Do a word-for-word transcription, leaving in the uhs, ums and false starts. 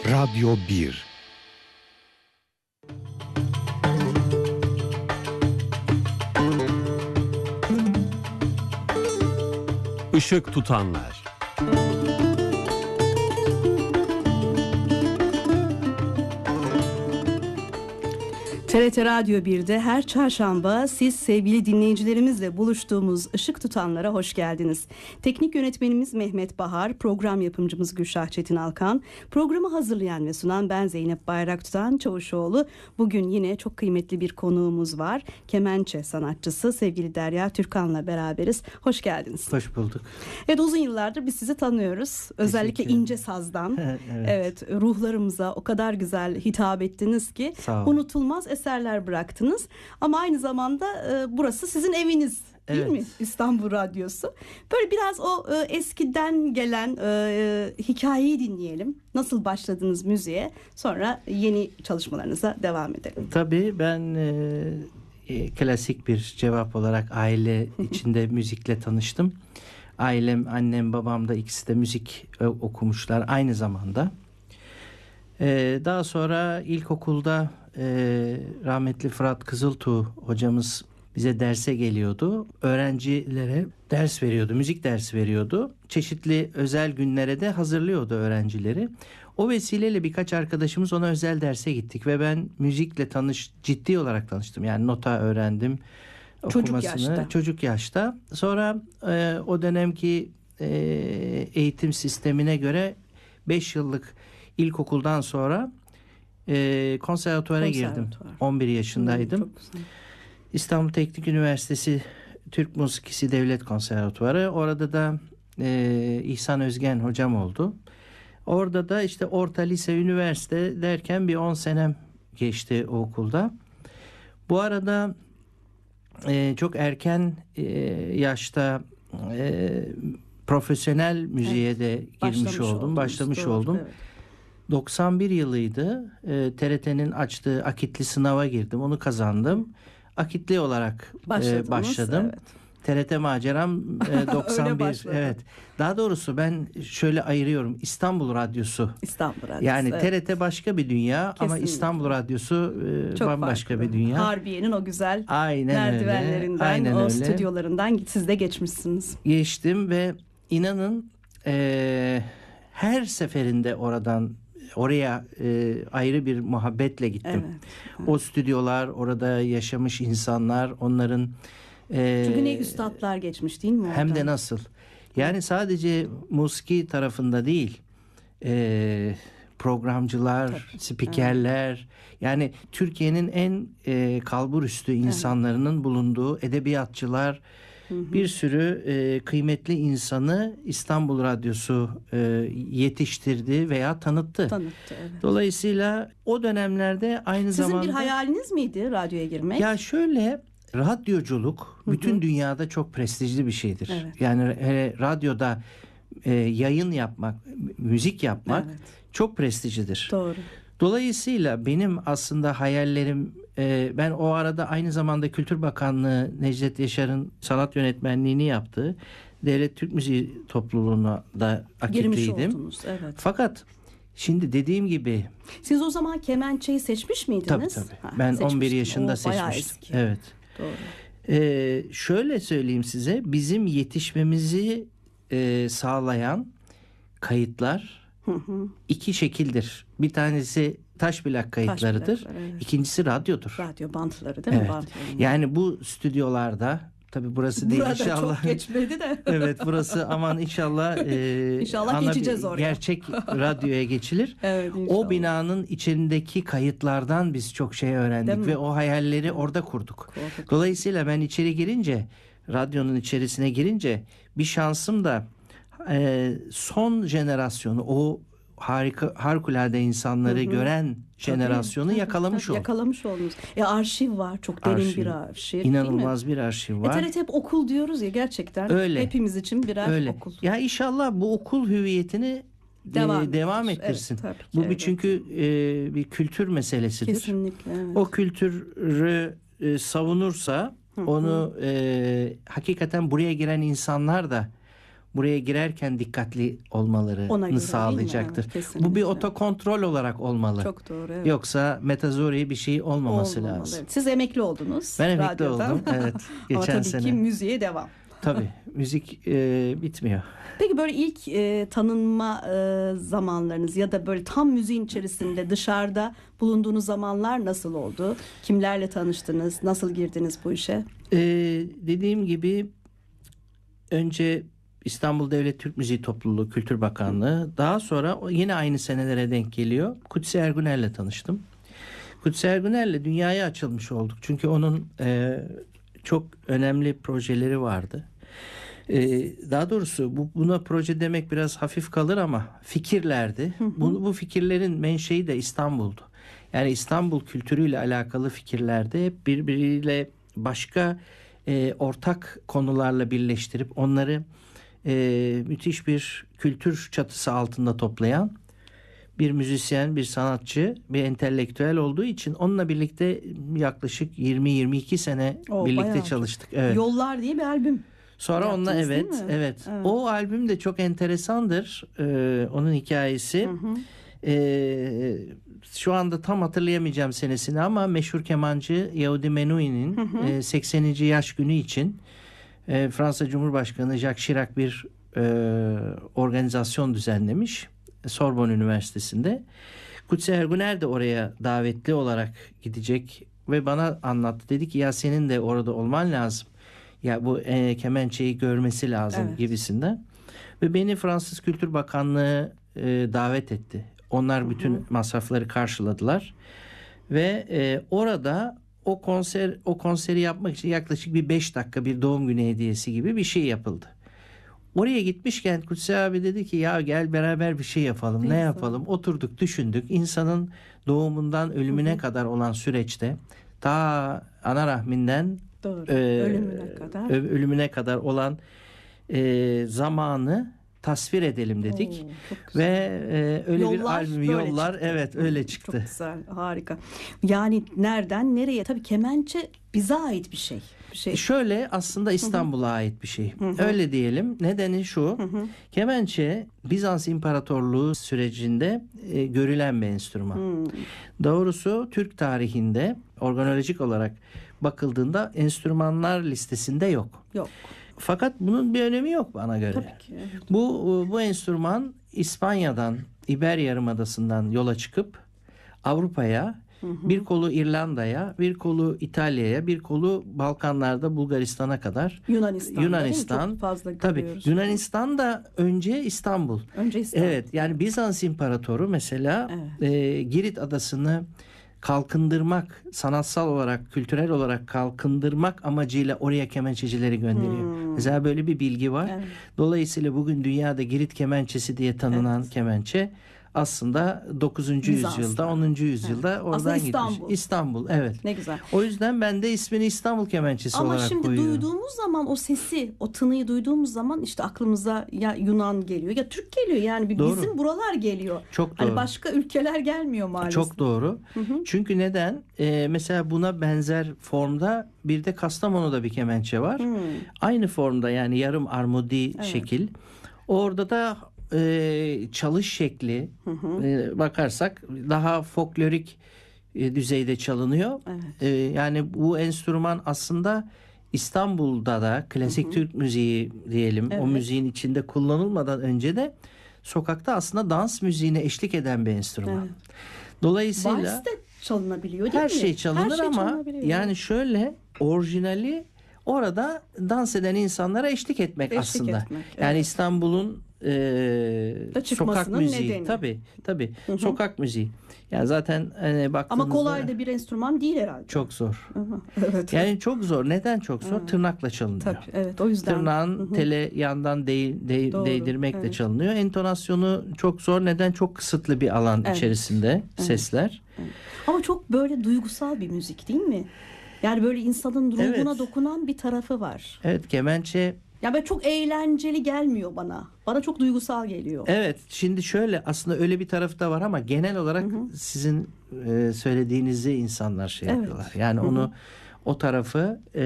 Radyo bir. Işık tutanlar. T R T Radyo bir'de her çarşamba siz sevgili dinleyicilerimizle buluştuğumuz Işık Tutanlar'a hoş geldiniz. Teknik yönetmenimiz Mehmet Bahar, program yapımcımız Gülşah Çetin Alkan, programı hazırlayan ve sunan ben Zeynep Bayraktutan Çavuşoğlu. Bugün yine çok kıymetli bir konuğumuz var. Kemençe sanatçısı sevgili Derya Türkan'la beraberiz. Hoş geldiniz. Hoş bulduk. Evet, uzun yıllardır biz sizi tanıyoruz. Özellikle ince sazdan. evet. evet, ruhlarımıza o kadar güzel hitap ettiniz ki unutulmaz eserler bıraktınız. Ama aynı zamanda e, burası sizin eviniz, değil evet. mi? İstanbul Radyosu. Böyle biraz o e, eskiden gelen e, hikayeyi dinleyelim. Nasıl başladınız müziğe? Sonra yeni çalışmalarınıza devam edelim. Tabii ben e, klasik bir cevap olarak aile içinde müzikle tanıştım. Ailem, annem, babam da ikisi de müzik okumuşlar aynı zamanda. E, daha sonra ilkokulda Ee, rahmetli Fırat Kızıltuğ hocamız bize derse geliyordu. Öğrencilere ders veriyordu, müzik dersi veriyordu. Çeşitli özel günlere de hazırlıyordu öğrencileri. O vesileyle birkaç arkadaşımız ona özel derse gittik ve ben müzikle tanış, ciddi olarak tanıştım. Yani nota öğrendim. Çocuk okumasını, yaşta. Çocuk yaşta. Sonra e, o dönemki e, eğitim sistemine göre beş yıllık ilkokuldan sonra E, konservatuvara girdim. on bir yaşındaydım. Hmm, İstanbul Teknik Üniversitesi Türk Musikisi Devlet Konservatuvarı. Orada da e, İhsan Özgen hocam oldu. Orada da işte orta, lise, üniversite derken bir on senem geçti o okulda. Bu arada e, çok erken e, yaşta e, profesyonel müziğe evet. de girmiş Başlamış oldum. Oldunuz, başlamış doğru, oldum. Evet. doksan bir yılıydı. E, T R T'nin açtığı akitli sınava girdim. Onu kazandım. Akitli olarak e, başladım. Evet. T R T maceram e, doksan bir. evet. Daha doğrusu ben şöyle ayırıyorum. İstanbul Radyosu. İstanbul Radyosu. Yani evet. T R T başka bir dünya. Kesinlikle. Ama İstanbul Radyosu e, Çok bambaşka farklı. bir dünya. Harbiye'nin o güzel Aynen merdivenlerinden, Aynen o öyle. stüdyolarından siz de geçmişsiniz. Geçtim ve inanın e, her seferinde oradan oraya e, ayrı bir muhabbetle gittim. Evet, evet. O stüdyolar, orada yaşamış insanlar, onların e, çünkü ne üstadlar geçmiş değil mi oradan? Hem de nasıl. Yani sadece musiki tarafında değil, e, programcılar, Tabii. spikerler, evet. yani Türkiye'nin en e, kalburüstü insanların evet. bulunduğu edebiyatçılar, bir sürü e, kıymetli insanı İstanbul Radyosu e, yetiştirdi veya tanıttı. Tanıttı, evet. Dolayısıyla o dönemlerde aynı Sizin zamanda... Sizin bir hayaliniz miydi radyoya girmek? Ya şöyle, radyoculuk bütün Hı-hı. dünyada çok prestijli bir şeydir. Evet. Yani e, radyoda e, yayın yapmak, müzik yapmak evet. çok prestijlidir. Doğru. Dolayısıyla benim aslında hayallerim, e, ben o arada aynı zamanda Kültür Bakanlığı Necdet Yaşar'ın sanat yönetmenliğini yaptığı Devlet Türk Müziği Topluluğu'na da akitliydim. Evet. Fakat şimdi dediğim gibi... Siz o zaman kemençeyi seçmiş miydiniz? Tabii tabii. Ha, ben on bir yaşında o, seçmiştim. Evet. Doğru. Ee, şöyle söyleyeyim size, bizim yetişmemizi e, sağlayan kayıtlar Hı hı. iki şekildir. Bir tanesi taş plak kayıtlarıdır. Taş plaklar, evet. İkincisi radyodur. Radyo bantları değil mi? Evet. Bantları. Yani bu stüdyolarda, tabii burası değil Burada inşallah. Burada çok geçmedi de. Evet, burası aman inşallah. E, inşallah geçeceğiz oraya. Gerçek radyoya geçilir. Evet, o binanın içindeki kayıtlardan biz çok şey öğrendik ve o hayalleri orada kurduk. Korkut. Dolayısıyla ben içeri girince, radyonun içerisine girince bir şansım da e, son jenerasyonu, o harika harikulade insanları hı hı. gören jenerasyonu tabii, yakalamış tabii, olduk. Yakalamış oldunuz. E, arşiv var. Çok derin arşiv, bir arşiv. İnanılmaz bir arşiv var. E, T R T hep okul diyoruz ya, gerçekten. Öyle. Hepimiz için birer Öyle. okul. Ya inşallah bu okul hüviyetini devam, e, devam ettirsin. Evet, bu ki, bir evet. çünkü e, bir kültür meselesidir. Kesinlikle. Evet. O kültürü e, savunursa, hı hı. onu e, hakikaten buraya giren insanlar da buraya girerken dikkatli olmalarını sağlayacaktır. Evet, bu bir otokontrol olarak olmalı. Çok doğru. Evet. Yoksa metazori bir şey olmaması Olmamalı, lazım. evet. Siz emekli oldunuz. Ben emekli radyodan. oldum. Evet. Geçen Ama tabii sene. ki müziğe devam. Tabii. Müzik e, bitmiyor. Peki böyle ilk e, tanınma e, zamanlarınız ya da böyle tam müziğin içerisinde dışarıda bulunduğunuz zamanlar nasıl oldu? Kimlerle tanıştınız? Nasıl girdiniz bu işe? Ee, dediğim gibi önce İstanbul Devlet Türk Müziği Topluluğu Kültür Bakanlığı, daha sonra yine aynı senelere denk geliyor. Kutsi Ergüner'le tanıştım. Kutsi Ergüner'le dünyaya açılmış olduk. Çünkü onun e, çok önemli projeleri vardı. E, daha doğrusu bu, buna proje demek biraz hafif kalır ama fikirlerdi. Hı hı. Bu, bu fikirlerin menşei de İstanbul'du. Yani İstanbul kültürüyle alakalı fikirlerde hep birbiriyle başka e, ortak konularla birleştirip onları e, müthiş bir kültür çatısı altında toplayan bir müzisyen, bir sanatçı, bir entelektüel olduğu için onunla birlikte yaklaşık yirmi yirmi iki sene O, birlikte bayağı çalıştık. Evet. Yollar diye bir albüm. Sonra onunla yaptınız, evet, değil mi? evet, Evet. O albüm de çok enteresandır. Ee, onun hikayesi. Hı hı. Ee, şu anda tam hatırlayamayacağım senesini ama meşhur kemancı Yehudi Menuhin'in Hı hı. e, sekseninci yaş günü için e, Fransa Cumhurbaşkanı Jacques Chirac bir e, organizasyon düzenlemiş Sorbonne Üniversitesi'nde. Kutsi Ergüner de oraya davetli olarak gidecek ve bana anlattı. Dedi ki ya senin de orada olman lazım. Ya bu e, kemençeyi görmesi lazım Evet. gibisinden. Ve beni Fransız Kültür Bakanlığı e, davet etti. Onlar bütün Hı hı. masrafları karşıladılar. Ve e, orada o konser o konseri yapmak için yaklaşık bir beş dakika bir doğum günü hediyesi gibi bir şey yapıldı. Oraya gitmişken Kutsi abi dedi ki ya gel beraber bir şey yapalım. Ne Neyse. yapalım? Oturduk, düşündük. İnsanın doğumundan ölümüne Hı hı. kadar olan süreçte ta ana rahminden Doğru. e, Ölümüne kadar. ö- ölümüne kadar olan e, zamanı tasvir edelim dedik. Oo, çok güzel. Ve e, öyle bir Yollar albüm böyle Yollar çıktı. evet öyle Çok çıktı. güzel, harika. Yani nereden nereye? Tabii kemençe bize ait bir şey. Bir şey. Şöyle aslında İstanbul'a ait bir şey. Hı hı. Öyle diyelim. Nedeni şu. Hı hı. Kemençe Bizans İmparatorluğu sürecinde e, görülen bir enstrüman. Hmm. Doğrusu Türk tarihinde organolojik olarak bakıldığında enstrümanlar listesinde yok. Yok. Fakat bunun bir önemi yok bana göre. Tabii ki. Evet. Bu bu enstrüman İspanya'dan, İber Yarımadası'ndan yola çıkıp Avrupa'ya, Hı hı. bir kolu İrlanda'ya, bir kolu İtalya'ya, bir kolu Balkanlarda Bulgaristan'a kadar. Yunanistan. Yunanistan. Çok fazla Tabii görüyoruz. Yunanistan da önce İstanbul. Önce İstanbul. Evet, yani Bizans İmparatoru mesela Evet. e, Girit adasını kalkındırmak, sanatsal olarak, kültürel olarak kalkındırmak amacıyla oraya kemençecileri gönderiyor. Hmm. Mesela böyle bir bilgi var. Evet. Dolayısıyla bugün dünyada Girit kemençesi diye tanınan Evet. kemençe aslında dokuzuncu Bizans'ta. yüzyılda, onuncu yüzyılda Evet. oradan Aslında gitmiş. İstanbul. İstanbul, evet. Ne güzel. O yüzden ben de ismini İstanbul kemençesi Ama olarak şimdi koyuyorum. duyduğumuz zaman o sesi, o tınıyı duyduğumuz zaman işte aklımıza ya Yunan geliyor ya Türk geliyor. Yani bir Doğru. bizim buralar geliyor. Çok Hani doğru. başka ülkeler gelmiyor maalesef. Çok doğru. Hı hı. Çünkü neden? Ee, mesela buna benzer formda bir de Kastamonu'da bir kemençe var. Hmm. Aynı formda yani yarım armudi Evet. şekil. Orada da e, çalış şekli Hı hı. e, bakarsak daha folklorik e, düzeyde çalınıyor. Evet. E, yani bu enstrüman aslında İstanbul'da da klasik Hı hı. Türk müziği diyelim o Evet. müziğin içinde kullanılmadan önce de sokakta aslında dans müziğine eşlik eden bir enstrüman. Evet. Dolayısıyla Vals de çalınabiliyor değil her mi? şey çalınır Her şey ama çalınabiliyor. yani şöyle orijinali orada dans eden insanlara eşlik etmek Eşlik aslında. etmek, Yani evet. İstanbul'un e, Da sokak çıkmasının müziği nedeni. tabii tabii Hı hı. sokak müziği. Yani zaten hani baktığınızda Ama kolay da bir enstrüman değil herhalde. çok zor. Aha, evet. Yani çok zor. Neden çok zor? Hı. Tırnakla çalınıyor. Tabii, evet, o yüzden. Tırnağın Hı hı. tele yandan değ, değ- Doğru, değdirmekle evet. çalınıyor. Entonasyonu çok zor. Neden? Çok kısıtlı bir alan Evet. içerisinde sesler. Ama çok böyle duygusal bir müzik değil mi? Yani böyle insanın ruhuna Evet. dokunan bir tarafı var. Evet, kemençe. Ya böyle çok eğlenceli gelmiyor bana. Bana çok duygusal geliyor. Evet, şimdi şöyle aslında öyle bir tarafı da var ama genel olarak sizin e, söylediğinizi insanlar şey Evet. yapıyorlar. Yani Hı hı. onu o tarafı e,